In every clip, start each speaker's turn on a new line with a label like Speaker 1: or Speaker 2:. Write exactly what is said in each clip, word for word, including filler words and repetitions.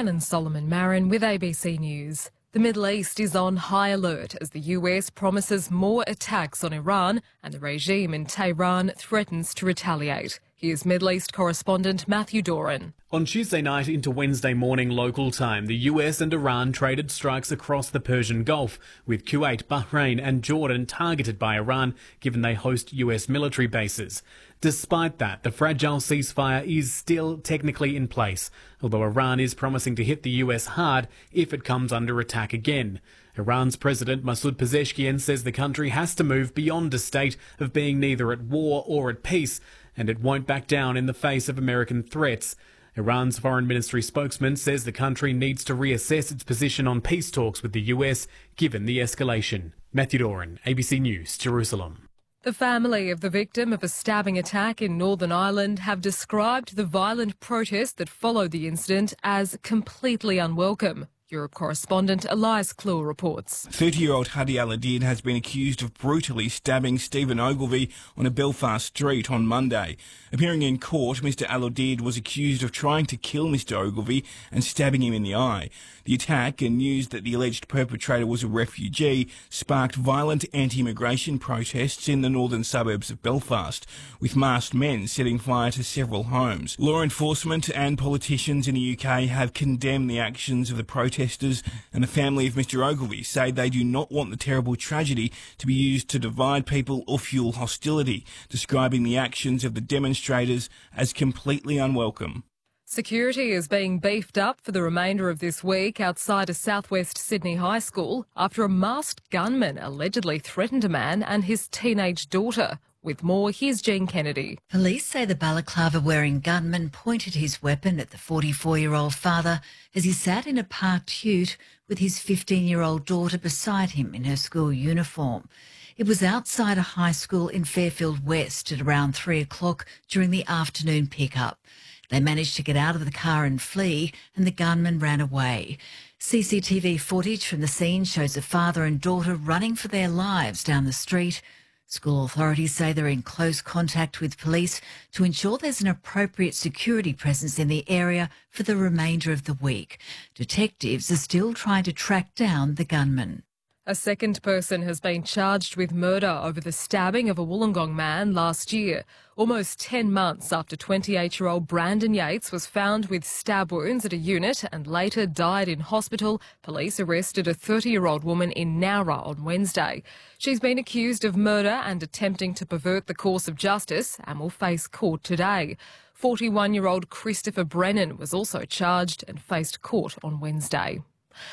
Speaker 1: Rhiannon Solomon Marin with A B C News. The Middle East is on high alert as the U S promises more attacks on Iran and the regime in Tehran threatens to retaliate. Here's Middle East correspondent Matthew Doran.
Speaker 2: On Tuesday night into Wednesday morning local time, the U S and Iran traded strikes across the Persian Gulf, with Kuwait, Bahrain and Jordan targeted by Iran, given they host U S military bases. Despite that, the fragile ceasefire is still technically in place, although Iran is promising to hit the U S hard if it comes under attack again. Iran's President Masoud Pezeshkian says the country has to move beyond a state of being neither at war or at peace, and it won't back down in the face of American threats. Iran's foreign ministry spokesman says the country needs to reassess its position on peace talks with the U S, given the escalation. Matthew Doran, A B C News, Jerusalem.
Speaker 1: The family of the victim of a stabbing attack in Northern Ireland have described the violent protest that followed the incident as completely unwelcome. Europe correspondent Elias Kluwer reports.
Speaker 3: thirty-year-old Hadi Al-Adid has been accused of brutally stabbing Stephen Ogilvie on a Belfast street on Monday. Appearing in court, Mister Al-Adid was accused of trying to kill Mister Ogilvie and stabbing him in the eye. The attack and news that the alleged perpetrator was a refugee sparked violent anti-immigration protests in the northern suburbs of Belfast, with masked men setting fire to several homes. Law enforcement and politicians in the U K have condemned the actions of the protesters. Protesters and the family of Mister Ogilvie say they do not want the terrible tragedy to be used to divide people or fuel hostility, describing the actions of the demonstrators as completely unwelcome.
Speaker 1: Security is being beefed up for the remainder of this week outside a southwest Sydney high school after a masked gunman allegedly threatened a man and his teenage daughter. With more, here's Jean Kennedy.
Speaker 4: Police say the balaclava-wearing gunman pointed his weapon at the forty-four-year-old father as he sat in a parked ute with his fifteen-year-old daughter beside him in her school uniform. It was outside a high school in Fairfield West at around three o'clock during the afternoon pickup. They managed to get out of the car and flee, and the gunman ran away. C C T V footage from the scene shows a father and daughter running for their lives down the street. School authorities say they're in close contact with police to ensure there's an appropriate security presence in the area for the remainder of the week. Detectives are still trying to track down the gunman.
Speaker 1: A second person has been charged with murder over the stabbing of a Wollongong man last year, almost ten months after twenty-eight-year-old Brandon Yates was found with stab wounds at a unit and later died in hospital. Police arrested a thirty-year-old woman in Nowra on Wednesday. She's been accused of murder and attempting to pervert the course of justice and will face court today. forty-one-year-old Christopher Brennan was also charged and faced court on Wednesday.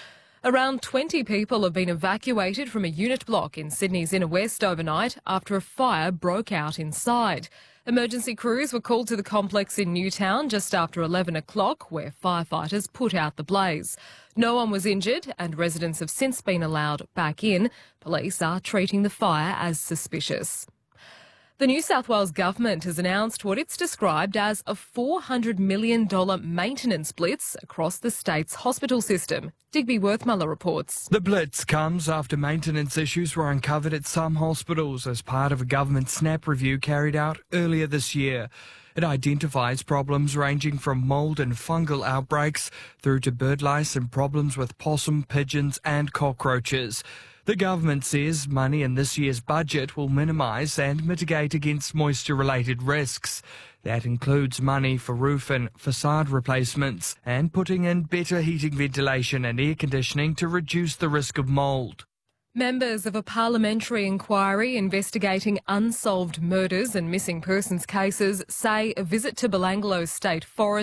Speaker 1: Around twenty people have been evacuated from a unit block in Sydney's inner west overnight after a fire broke out inside. Emergency crews were called to the complex in Newtown just after eleven o'clock, where firefighters put out the blaze. No one was injured and residents have since been allowed back in. Police are treating the fire as suspicious. The New South Wales government has announced what it's described as a four hundred million dollars maintenance blitz across the state's hospital system. Digby Worthmuller reports.
Speaker 5: The blitz comes after maintenance issues were uncovered at some hospitals as part of a government SNAP review carried out earlier this year. It identifies problems ranging from mould and fungal outbreaks through to bird lice and problems with possum, pigeons and cockroaches. The government says money in this year's budget will minimise and mitigate against moisture-related risks. That includes money for roof and facade replacements and putting in better heating, ventilation and air conditioning to reduce the risk of mould.
Speaker 1: Members of a parliamentary inquiry investigating unsolved murders and missing persons cases say a visit to Belanglo State Forest